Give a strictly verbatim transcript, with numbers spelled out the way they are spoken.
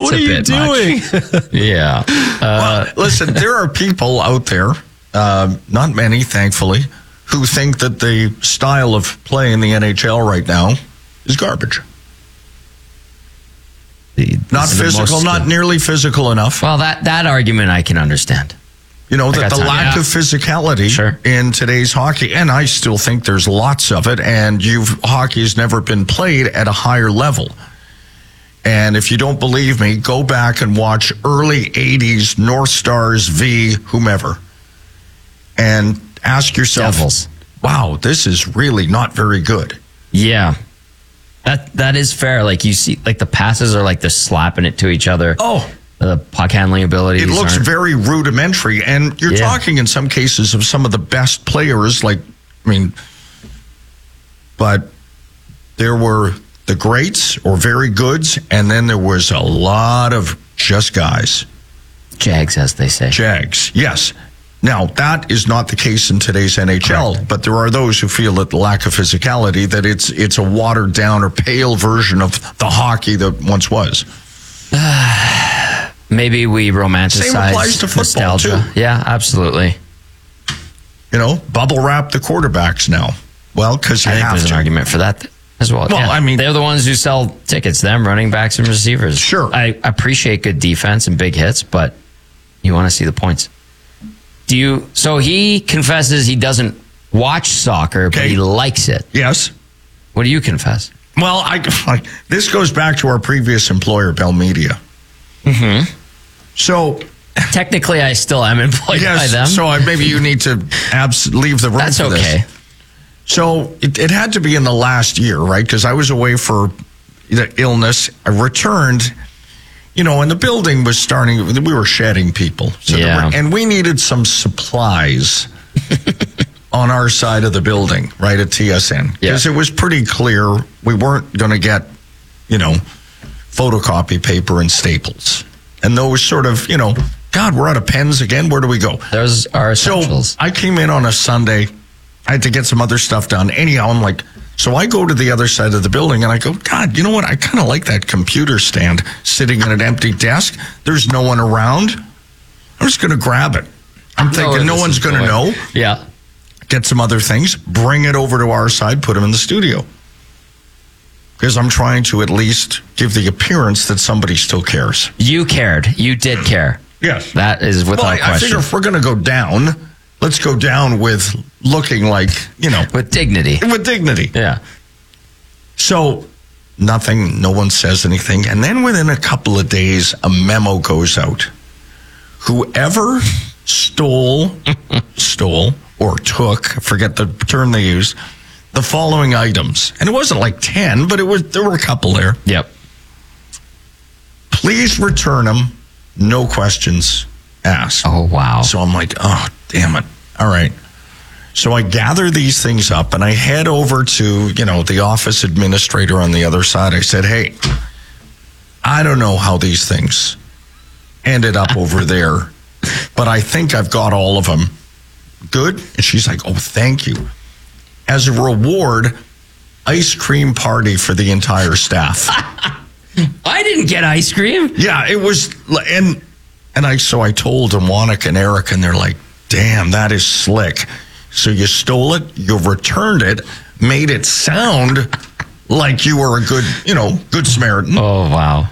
what a are you bit doing? much. Yeah. Uh, well, listen, there are people out there, uh, not many, thankfully, who think that the style of play in the N H L right now is garbage. Not physical, not nearly physical enough. Well, that, that argument I can understand. You know, that the time, lack yeah. of physicality Sure. in today's hockey, and I still think there's lots of it, and you've hockey's never been played at a higher level. And if you don't believe me, go back and watch early eighties North Stars v. whomever, and ask yourself, Devils. wow, this is really not very good. Yeah. That That is fair. Like, you see, like, the passes are like they're slapping it to each other. Oh, The puck handling abilities. it looks aren't- very rudimentary, and you're Yeah. talking in some cases of some of the best players, like, I mean, but there were the greats or very goods, and then there was a lot of just guys. Jags, as they say. Jags, yes. Now, that is not the case in today's N H L, Correct. but there are those who feel that the lack of physicality, that it's it's a watered down or pale version of the hockey that once was. Maybe we romanticize Same applies to football, nostalgia. too. Yeah, absolutely. You know, bubble wrap the quarterbacks now. Well, because you I think have there's to. an argument for that as well. Well, Yeah. I mean- they're the ones who sell tickets, them, running backs and receivers. Sure. I appreciate good defense and big hits, but you want to see the points. Do you? So he confesses he doesn't watch soccer, but Okay. he likes it. Yes. What do you confess? Well, I, I this goes back to our previous employer, Bell Media. Mm-hmm. So, Technically, I still am employed by them. yes, so I, maybe you need to abs- leave the room That's for this. okay. So it, it had to be in the last year, right? Because I was away for the illness. I returned, you know, and the building was starting, we were shedding people. So there Yeah. were- and we needed some supplies on our side of the building, right, at T S N. Because Yeah. it was pretty clear we weren't going to get, you know, photocopy paper and staples. And those sort of, you know, God, we're out of pens again. Where do we go? Those are essentials. So I came in on a Sunday. I had to get some other stuff done. Anyhow, I'm like, so I go to the other side of the building and I go, God, you know what? I kind of like that computer stand sitting at an empty desk. There's no one around. I'm just going to grab it. I'm I know where thinking no this one's is going to going. know. Yeah. Get some other things, bring it over to our side, put them in the studio. Because I'm trying to at least give the appearance that somebody still cares. You cared. You did care. Yes. That is without Well, I, I question. figure if we're going to go down, let's go down with looking like, you know, With dignity. with dignity. Yeah. So nothing, no one says anything. And then within a couple of days, a memo goes out. Whoever stole, stole or took, forget the term they used, the following items. And it wasn't like ten, but it was, there were a couple there. Yep. Please return them. No questions asked. Oh, wow. So I'm like, oh, damn it. All right. So I gather these things up and I head over to, you know, the office administrator on the other side. I said, hey, I don't know how these things ended up over there, but I think I've got all of them. Good? And she's like, oh, thank you. As a reward, ice cream party for the entire staff. I didn't get ice cream. Yeah, it was, and and I so I told Monica and Eric, and they're like, "Damn, that is slick." So you stole it, you returned it, made it sound like you were a good, you know, good Samaritan. Oh, wow.